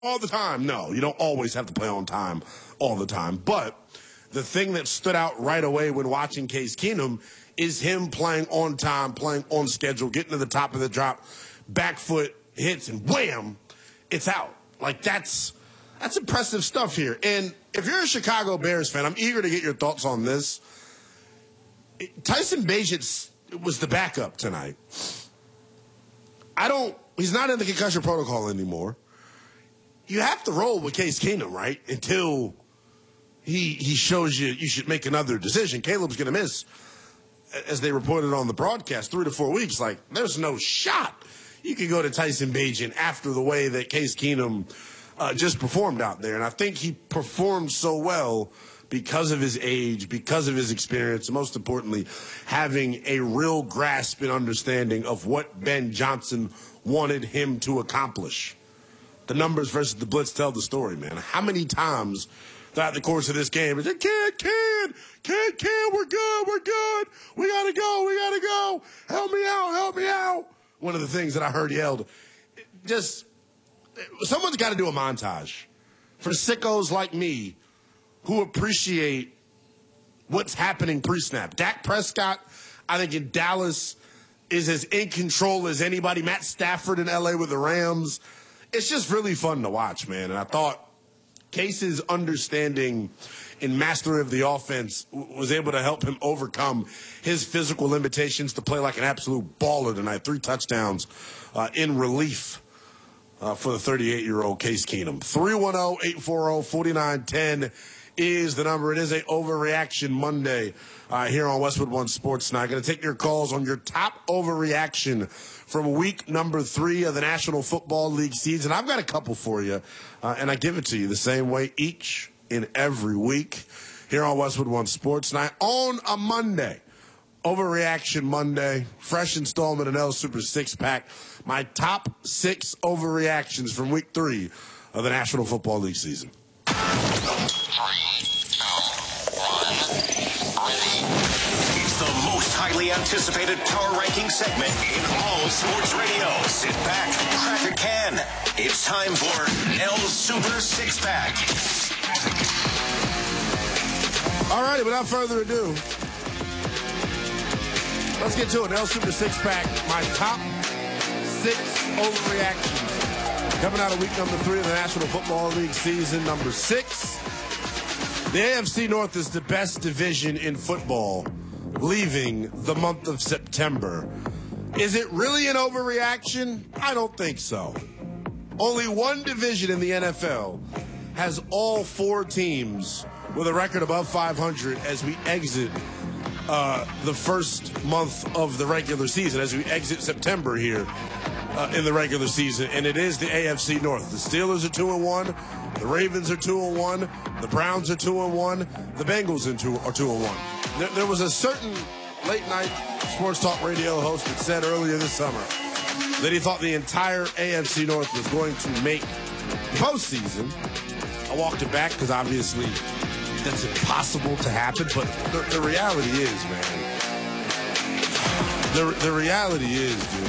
all the time. No, you don't always have to play on time all the time. But the thing that stood out right away when watching Case Keenum is him playing on time, playing on schedule, getting to the top of the drop, back foot hits, and wham, it's out. Like, that's impressive stuff here. And if you're a Chicago Bears fan, I'm eager to get your thoughts on this. Tyson Bagent was the backup tonight. He's not in the concussion protocol anymore. You have to roll with Case Keenum, right? Until he shows you should make another decision. Caleb's going to miss, as they reported on the broadcast, 3 to 4 weeks. Like, there's no shot you can go to Tyson Bagent after the way that Case Keenum just performed out there. And I think he performed so well because of his age, because of his experience, and most importantly, having a real grasp and understanding of what Ben Johnson wanted him to accomplish. The numbers versus the blitz tell the story, man. How many times throughout the course of this game, it's like, kid, we're good. We gotta go. Help me out. One of the things that I heard yelled, someone's got to do a montage for sickos like me who appreciate what's happening pre-snap. Dak Prescott, I think in Dallas, is as in control as anybody. Matt Stafford in L.A. with the Rams. It's just really fun to watch, man. And I thought Case's understanding and mastery of the offense was able to help him overcome his physical limitations to play like an absolute baller tonight. 3 touchdowns in relief for the 38-year-old Case Keenum. 310-840-4910 is the number. It is a Overreaction Monday here on Westwood One Sports Night. Going to take your calls on your top overreaction from week number 3 of the National Football League season. I've got a couple for you, and I give it to you the same way each and every week here on Westwood One Sports Night on a Monday. Overreaction Monday, fresh installment of L Super 6-Pack. My top 6 overreactions from week 3 of the National Football League season. 3, 2, 1, ready. It's the most highly anticipated power ranking segment in all sports radio. Sit back, crack a can. It's time for L Super 6-Pack. All righty, without further ado, let's get to it. L Super 6-Pack, my top 6 overreactions. Coming out of week number 3 of the National Football League season, number 6. The AFC North is the best division in football, leaving the month of September. Is it really an overreaction? I don't think so. Only one division in the NFL has all 4 teams with a record above 500 as we exit the first month of the regular season, as we exit September here in the regular season, and it is the AFC North. The Steelers are 2-1, the Ravens are 2-1, the Browns are 2-1, the Bengals are 2-1. There was a certain late-night sports talk radio host that said earlier this summer that he thought the entire AFC North was going to make postseason. I walked it back because obviously that's impossible to happen, but the reality is, man, the reality is, dude,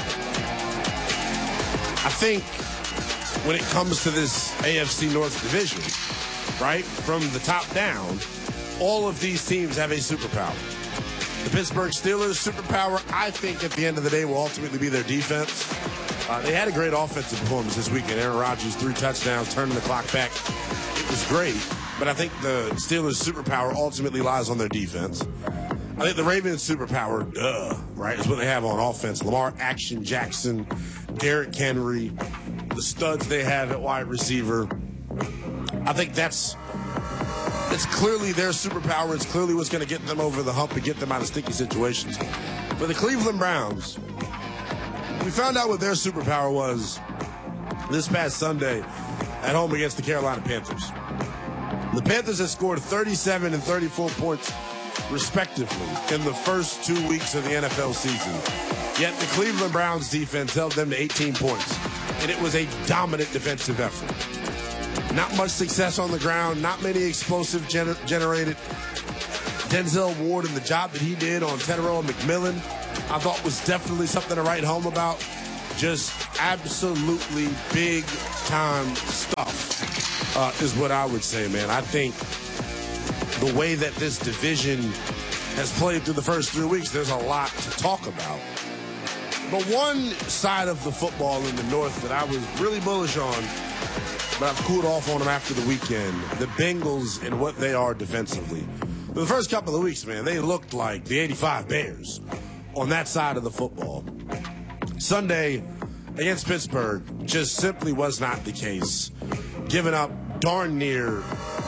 I think when it comes to this AFC North division, right, from the top down, all of these teams have a superpower. The Pittsburgh Steelers' superpower, I think, at the end of the day, will ultimately be their defense. They had a great offensive performance this weekend. Aaron Rodgers, 3 touchdowns, turning the clock back. It was great, but I think the Steelers' superpower ultimately lies on their defense. I think the Ravens' superpower, right, is what they have on offense. Lamar Action Jackson, Derrick Henry, the studs they have at wide receiver. I think that's clearly their superpower. It's clearly what's going to get them over the hump and get them out of sticky situations. For the Cleveland Browns, we found out what their superpower was this past Sunday at home against the Carolina Panthers. The Panthers have scored 37 and 34 points, respectively, in the first 2 weeks of the NFL season. Yet the Cleveland Browns defense held them to 18 points, and it was a dominant defensive effort. Not much success on the ground, not many explosive generated. Denzel Ward and the job that he did on Tenero and McMillan, I thought was definitely something to write home about. Just absolutely big-time stuff is what I would say, man. I think the way that this division has played through the first 3 weeks, there's a lot to talk about. But one side of the football in the North that I was really bullish on, but I've cooled off on them after the weekend, the Bengals and what they are defensively. For the first couple of weeks, man, they looked like the 85 Bears on that side of the football. Sunday against Pittsburgh just simply was not the case. Giving up darn near,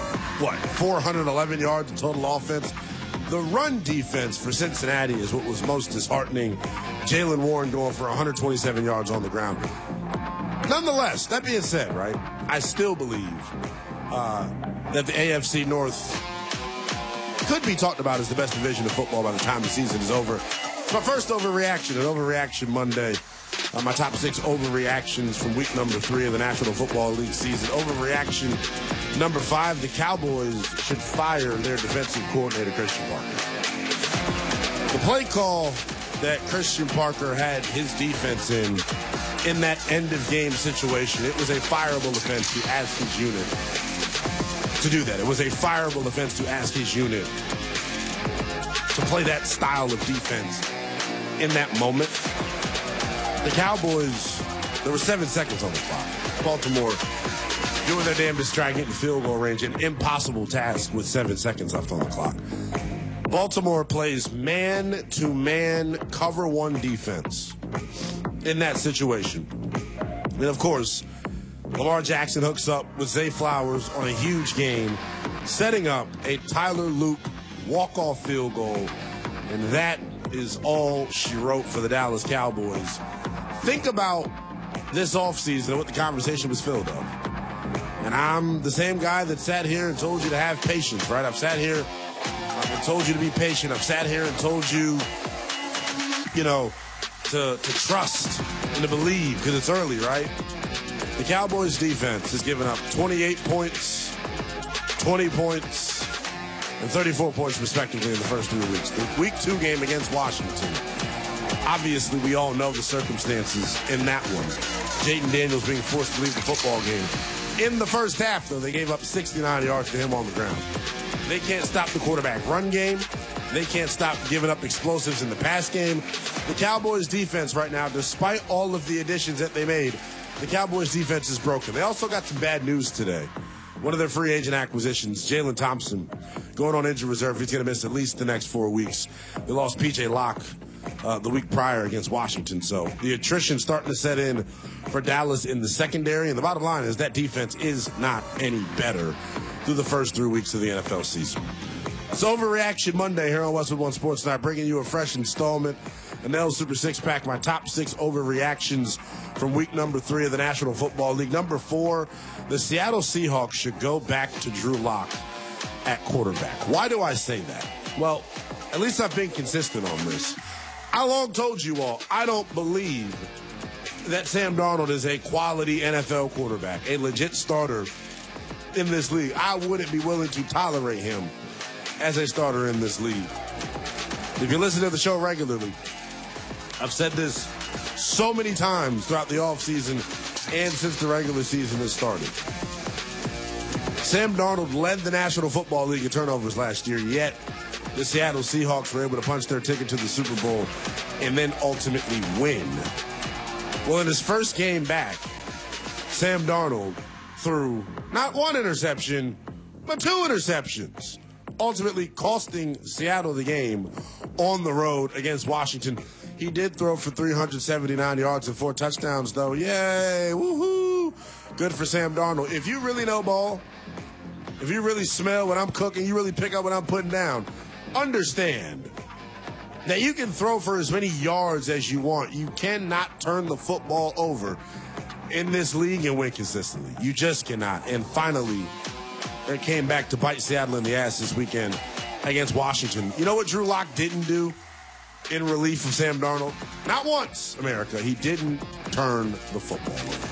411 yards of total offense. The run defense for Cincinnati is what was most disheartening. Jaylen Warren going for 127 yards on the ground. Nonetheless, that being said, right, I still believe that the AFC North could be talked about as the best division of football by the time the season is over. My first overreaction, an Overreaction Monday. My top 6 overreactions from week number 3 of the National Football League season. Overreaction number 5, the Cowboys should fire their defensive coordinator, Christian Parker. The play call that Christian Parker had his defense in that end-of-game situation, it was a fireable offense to ask his unit to do that. It was a fireable offense to ask his unit to play that style of defense in that moment. The Cowboys, there were 7 seconds on the clock. Baltimore doing their damnedest, trying to get in field goal range, an impossible task with 7 seconds left on the clock. Baltimore plays man-to-man cover 1 defense in that situation. And, of course, Lamar Jackson hooks up with Zay Flowers on a huge game, setting up a Tyler Luke walk-off field goal. And that is all she wrote for the Dallas Cowboys. Think about this offseason and what the conversation was filled of. And I'm the same guy that sat here and told you to have patience, right? I've sat here and told you to be patient. I've sat here and told you, to trust and to believe because it's early, right? The Cowboys defense has given up 28 points, 20 points, and 34 points respectively in the first 3 weeks. The week 2 game against Washington. Obviously, we all know the circumstances in that one. Jayden Daniels being forced to leave the football game. In the first half, though, they gave up 69 yards to him on the ground. They can't stop the quarterback run game. They can't stop giving up explosives in the pass game. The Cowboys defense right now, despite all of the additions that they made, the Cowboys defense is broken. They also got some bad news today. One of their free agent acquisitions, Jalen Thompson, going on injured reserve. He's going to miss at least the next 4 weeks. They lost P.J. Locke the week prior against Washington. So the attrition starting to set in for Dallas in the secondary. And the bottom line is that defense is not any better through the first 3 weeks of the NFL season. It's Overreaction Monday here on Westwood One Sports Night, bringing you a fresh installment, a Nell Super 6-pack, my top 6 overreactions from week number 3 of the National Football League. Number 4, the Seattle Seahawks should go back to Drew Lock at quarterback. Why do I say that? Well, at least I've been consistent on this. I long told you all, I don't believe that Sam Darnold is a quality NFL quarterback, a legit starter in this league. I wouldn't be willing to tolerate him as a starter in this league. If you listen to the show regularly, I've said this so many times throughout the offseason and since the regular season has started. Sam Darnold led the National Football League in turnovers last year, yet the Seattle Seahawks were able to punch their ticket to the Super Bowl and then ultimately win. Well, in his first game back, Sam Darnold threw not 1 interception, but 2 interceptions, ultimately costing Seattle the game on the road against Washington. He did throw for 379 yards and 4 touchdowns, though. Yay, woohoo. Good for Sam Darnold. If you really know ball, if you really smell what I'm cooking, you really pick up what I'm putting down, understand that you can throw for as many yards as you want. You cannot turn the football over in this league and win consistently. You just cannot. And finally, it came back to bite Seattle in the ass this weekend against Washington. You know what Drew Lock didn't do in relief of Sam Darnold? Not once, America. He didn't turn the football over.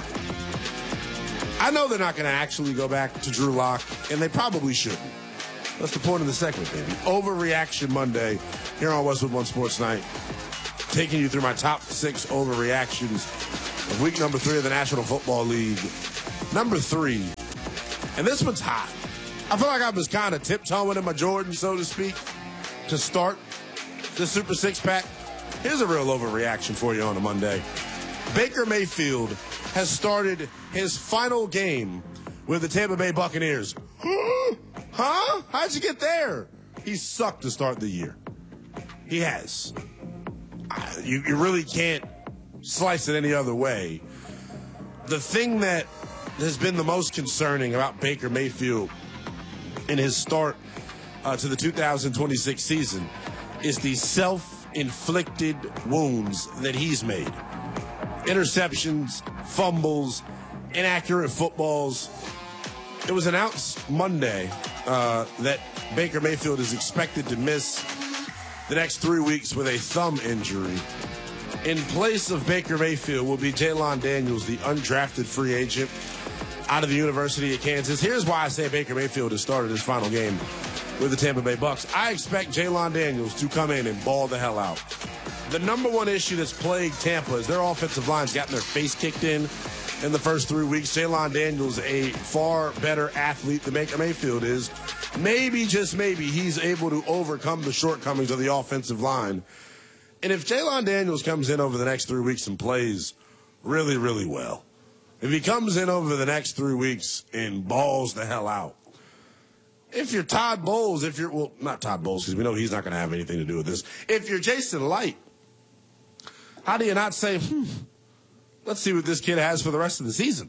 I know they're not going to actually go back to Drew Lock, and they probably shouldn't. That's the point of the segment, baby. Overreaction Monday here on Westwood One Sports Night, taking you through my top 6 overreactions of week number 3 of the National Football League. Number 3. And this one's hot. I feel like I was kind of tiptoeing in my Jordan, so to speak, to start the Super Six-Pack. Here's a real overreaction for you on a Monday. Baker Mayfield has started his final game with the Tampa Bay Buccaneers. Huh? How'd you get there? He sucked to start the year. He has. You really can't slice it any other way. The thing that has been the most concerning about Baker Mayfield in his start to the 2026 season is the self-inflicted wounds that he's made. Interceptions, fumbles, inaccurate footballs. It was announced Monday that Baker Mayfield is expected to miss the next 3 weeks with a thumb injury. In place of Baker Mayfield will be Jalon Daniels, the undrafted free agent out of the University of Kansas. Here's why I say Baker Mayfield has started his final game with the Tampa Bay Bucks. I expect Jalon Daniels to come in and ball the hell out. The number one issue that's plagued Tampa is their offensive line's gotten their face kicked in the first 3 weeks. Jalon Daniels, a far better athlete than Baker Mayfield is. Maybe, just maybe, he's able to overcome the shortcomings of the offensive line. And if Jalon Daniels comes in over the next 3 weeks and plays really, really well, if he comes in over the next 3 weeks and balls the hell out, if you're Todd Bowles, well, not Todd Bowles, because we know he's not going to have anything to do with this. If you're Jason Light, how do you not say, let's see what this kid has for the rest of the season?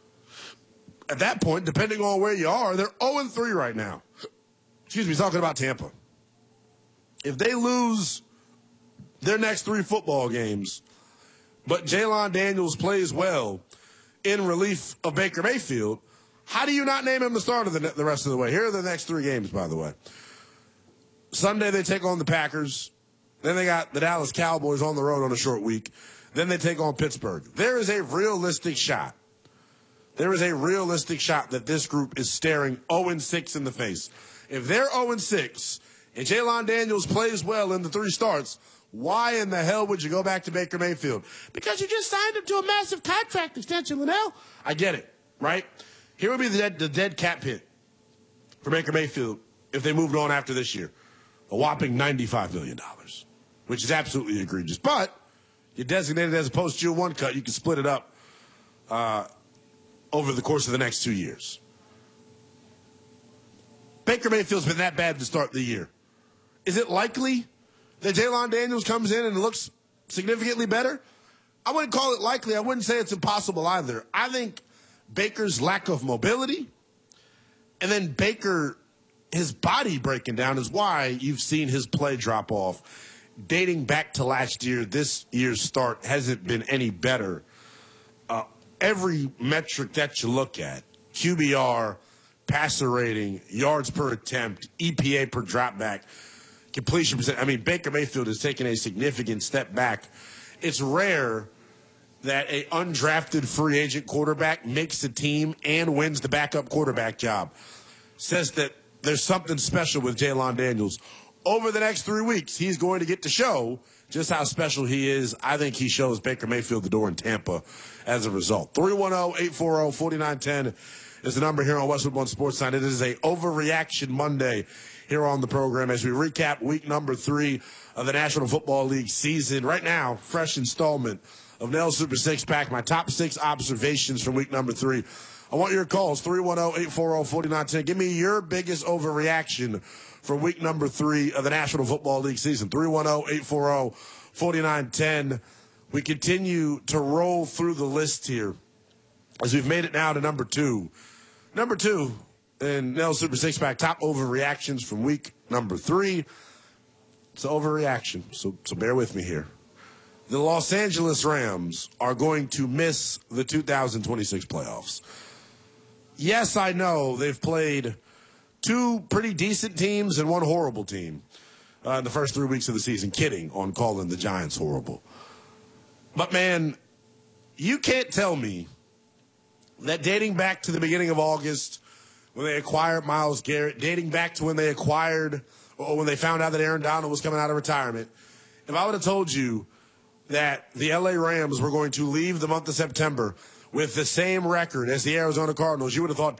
At that point, depending on where you are, they're 0-3 right now. Excuse me, talking about Tampa. If they lose their next 3 football games, but Jalon Daniels plays well in relief of Baker Mayfield, how do you not name him the starter the rest of the way? Here are the next 3 games, by the way. Sunday, they take on the Packers. Then they got the Dallas Cowboys on the road on a short week. Then they take on Pittsburgh. There is a realistic shot. There is a realistic shot that this group is staring 0-6 in the face. If they're 0-6 and Jalon Daniels plays well in the 3 starts, why in the hell would you go back to Baker Mayfield? Because you just signed him to a massive contract extension, Linnell. I get it, right? Here would be the dead cap hit for Baker Mayfield if they moved on after this year. A whopping $95 million, which is absolutely egregious. But you designate it as a post-year 1 cut. You can split it up over the course of the next 2 years. Baker Mayfield's been that bad to start the year. Is it likely that Jalon Daniels comes in and looks significantly better? I wouldn't call it likely. I wouldn't say it's impossible either. I think Baker's lack of mobility and then Baker, his body breaking down is why you've seen his play drop off. Dating back to last year, this year's start hasn't been any better. Every metric that you look at, QBR, passer rating, yards per attempt, EPA per dropback, completion percent. I mean, Baker Mayfield has taken a significant step back. It's rare that an undrafted free agent quarterback makes the team and wins the backup quarterback job. Says that there's something special with Jalon Daniels. Over the next 3 weeks, he's going to get to show just how special he is. I think he shows Baker Mayfield the door in Tampa as a result. 310-840-4910 is the number here on Westwood One Sports Line. It is a Overreaction Monday here on the program as we recap week number 3 of the National Football League season. Right now, fresh installment of Nell's Super Six Pack, my top 6 observations from week number 3. I want your calls, 310-840-4910. Give me your biggest overreaction for week number 3 of the National Football League season, 310-840-4910. We continue to roll through the list here as we've made it now to number 2. Number 2 in Nell's Super Six Pack, top overreactions from week number 3. It's an overreaction, so bear with me here. The Los Angeles Rams are going to miss the 2026 playoffs. Yes, I know they've played 2 pretty decent teams and 1 horrible team in the first 3 weeks of the season. Kidding on calling the Giants horrible. But, man, you can't tell me that dating back to the beginning of August when they acquired Myles Garrett, dating back to when they acquired or when they found out that Aaron Donald was coming out of retirement, if I would have told you that the LA Rams were going to leave the month of September with the same record as the Arizona Cardinals, you would have thought